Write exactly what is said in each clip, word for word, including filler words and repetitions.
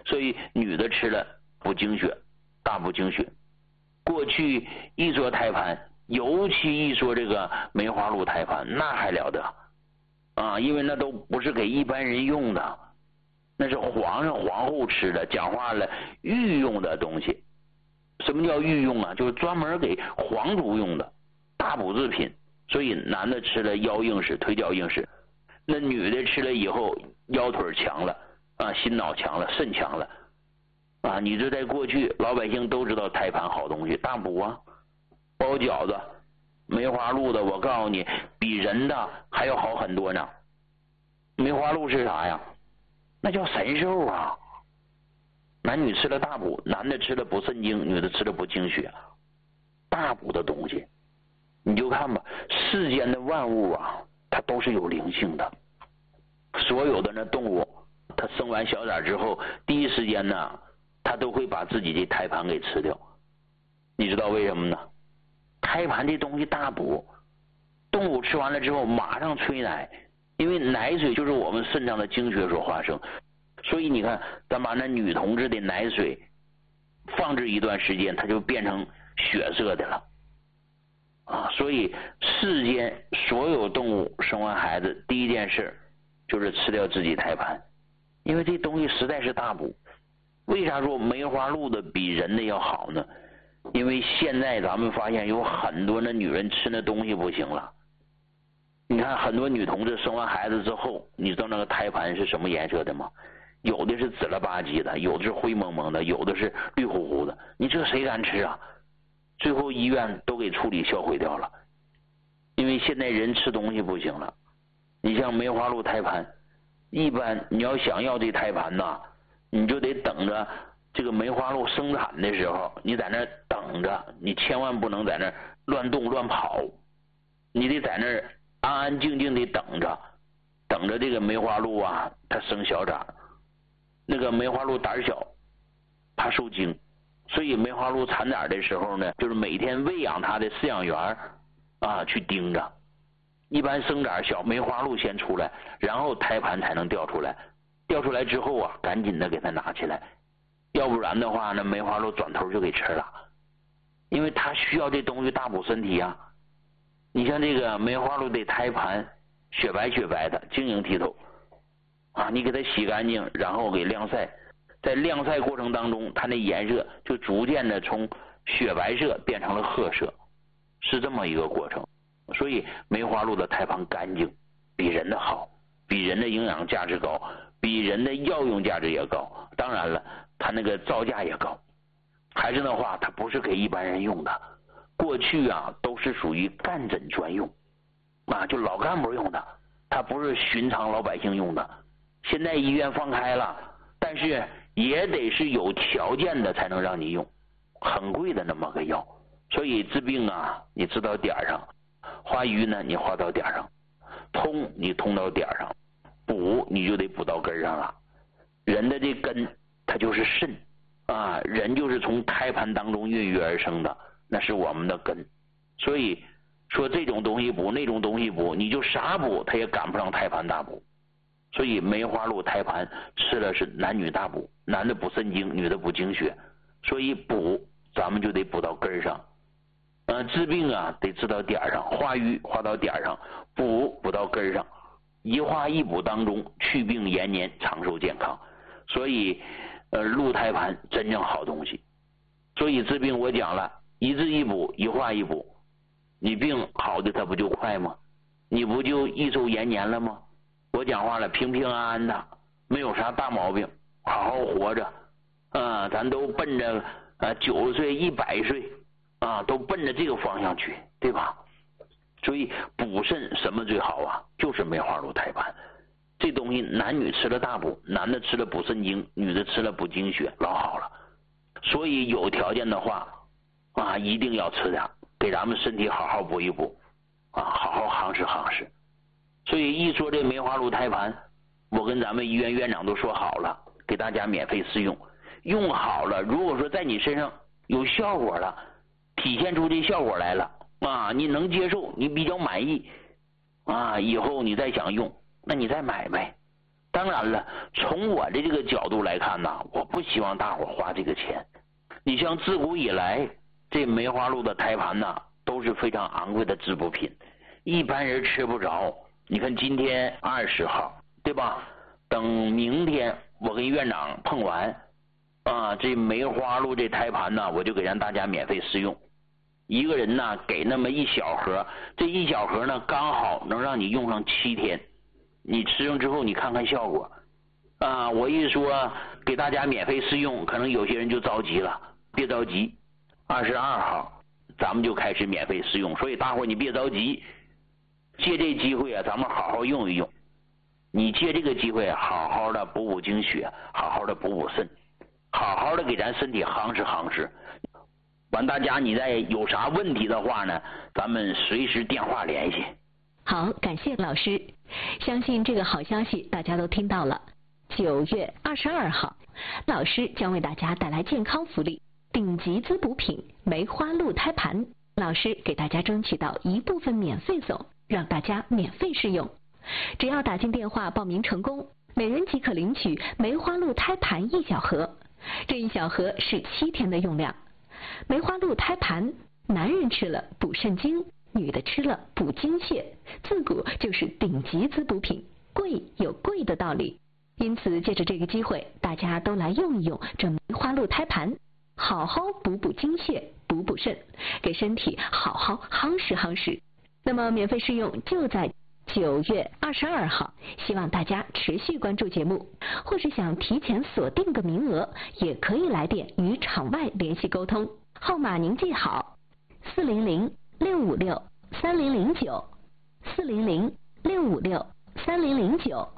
所以女的吃了不经血，大补经血。过去一说胎盘，尤其一说这个梅花鹿胎盘，那还了得啊！因为那都不是给一般人用的，那是皇上皇后吃的，讲话了御用的东西。什么叫御用啊？就是专门给皇族用的大补制品。所以男的吃了腰硬实，腿脚硬实，那女的吃了以后腰腿强了啊，心脑强了，肾强了啊。你这在过去老百姓都知道胎盘好东西，大补啊，包饺子梅花鹿的，我告诉你比人的还要好很多呢。梅花鹿是啥呀？那叫神兽啊。男女吃了大补，男的吃了补肾精，女的吃了补精血，大补的东西。你就看吧，世间的万物啊，它都是有灵性的。所有的那动物，它生完小崽之后，第一时间呢，它都会把自己的胎盘给吃掉。你知道为什么呢？胎盘这东西大补，动物吃完了之后马上催奶，因为奶水就是我们肾脏的精血所化生。所以你看，咱把那女同志的奶水放置一段时间，它就变成血色的了啊！所以世间所有动物生完孩子第一件事就是吃掉自己胎盘，因为这东西实在是大补。为啥说梅花鹿的比人的要好呢？因为现在咱们发现有很多的女人吃那东西不行了。你看很多女同志生完孩子之后，你知道那个胎盘是什么颜色的吗？有的是紫了吧唧的，有的是灰蒙蒙的，有的是绿乎乎的，你这谁敢吃啊？最后医院都给处理销毁掉了。因为现在人吃东西不行了。你像梅花鹿胎盘，一般你要想要这胎盘呐，你就得等着这个梅花鹿生产的时候，你在那等着，你千万不能在那乱动乱跑，你得在那安安静静的等着，等着这个梅花鹿啊，它生小崽。那个梅花鹿胆小，怕受惊，所以梅花鹿产崽的时候呢，就是每天喂养它的饲养员啊去盯着。一般生崽小梅花鹿先出来，然后胎盘才能掉出来。掉出来之后啊，赶紧的给它拿起来，要不然的话呢，梅花鹿转头就给吃了，因为它需要这东西大补身体啊。你像这个梅花鹿的胎盘，雪白雪白的，晶莹剔透啊，你给它洗干净，然后给晾晒，在晾晒过程当中，它那颜色就逐渐的从雪白色变成了褐色，是这么一个过程。所以梅花鹿的胎盘干净，比人的好，比人的营养价值高，比人的药用价值也高，当然了，它那个造价也高。还是那话，它不是给一般人用的，过去啊都是属于干诊专用啊，就老干部用的，它不是寻常老百姓用的。现在医院放开了，但是也得是有条件的才能让你用，很贵的那么个药。所以治病啊，你治到点上，化瘀呢你化到点上，通你通到点上，补你就得补到根上了。人的这根它就是肾啊，人就是从胎盘当中孕育而生的，那是我们的根。所以说这种东西补，那种东西补，你就啥补它也赶不上胎盘大补。所以梅花鹿胎盘吃了是男女大补，男的补肾精，女的补精血。所以补咱们就得补到根上，呃，治病啊得治到点上，化瘀化到点上，补补到根上，一化一补当中去病延年，长寿健康。所以呃，鹿胎盘真正好东西。所以治病我讲了，一治一补，一化一补，你病好的它不就快吗？你不就益寿延年了吗？我讲话了，平平安安的，没有啥大毛病，好好活着啊！咱都奔着啊九十岁一百岁啊，都奔着这个方向去，对吧？所以补肾什么最好啊？就是梅花鹿胎盘。这东西男女吃了大补，男的吃了补肾精，女的吃了补精血，老好了。所以有条件的话啊，一定要吃点，给咱们身体好好补一补啊，好好夯实夯实。所以一说这梅花鹿胎盘，我跟咱们医院院长都说好了，给大家免费试用。用好了，如果说在你身上有效果了，体现出这效果来了啊，你能接受，你比较满意啊，以后你再想用，那你再买呗。 当然了，从我的这个角度来看呢，我不希望大伙花这个钱。你像自古以来，这梅花鹿的胎盘呢都是非常昂贵的滋补品，一般人吃不着。你看今天二十号，对吧？等明天我跟院长碰完啊，这梅花鹿这胎盘呢，我就给让大家免费试用。一个人呢给那么一小盒，这一小盒呢刚好能让你用上七天。你吃上之后，你看看效果啊！我一说给大家免费试用，可能有些人就着急了。别着急，二十二号咱们就开始免费试用，所以大伙你别着急，借这机会啊，咱们好好用一用。你借这个机会好好的补补精血，好好的补补肾，好好的给咱身体夯实夯实。完，大家你再有啥问题的话呢，咱们随时电话联系。 好，感谢老师。相信这个好消息大家都听到了。九月二十二号，老师将为大家带来健康福利，顶级滋补品梅花鹿胎盘，老师给大家争取到一部分免费送，让大家免费试用。只要打进电话报名成功，每人即可领取梅花鹿胎盘一小盒，这一小盒是七天的用量。梅花鹿胎盘，男人吃了补肾精，女的吃了补精血，自古就是顶级滋补品，贵有贵的道理。因此借着这个机会，大家都来用一用这梅花鹿胎盘，好好补补精血，补补肾，给身体好好夯实夯实。那么免费试用就在九月二十二号，希望大家持续关注节目，或是想提前锁定个名额，也可以来电与场外联系沟通。号码您记好：四零零六五六三零零九，四零零六五六三零零九。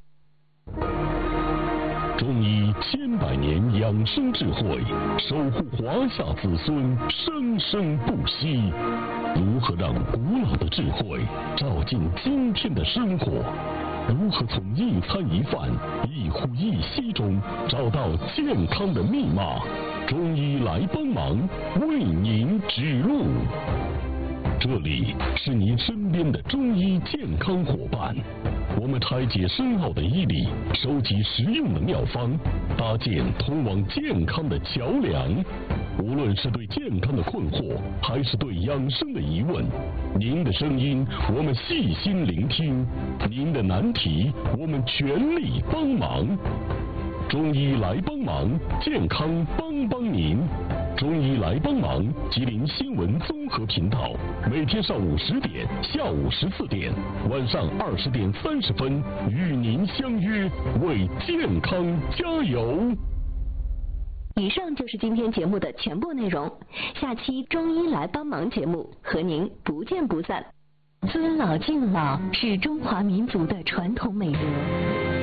中医千百年养生智慧，守护华夏子孙生生不息。如何让古老的智慧照进今天的生活？如何从一餐一饭、一呼一吸中找到健康的密码？中医来帮忙，为您指路。这里是您身边的中医健康伙伴，我们拆解深奥的医理，收集实用的妙方，搭建通往健康的桥梁。无论是对健康的困惑，还是对养生的疑问，您的声音我们细心聆听，您的难题我们全力帮忙。中医来帮忙，健康帮帮您。中医来帮忙，吉林新闻综合频道，每天上午十点、下午十四点、晚上二十点三十分，与您相约，为健康加油。 以上就是今天节目的全部内容，下期中医来帮忙节目和您不见不散。尊老敬老是中华民族的传统美德。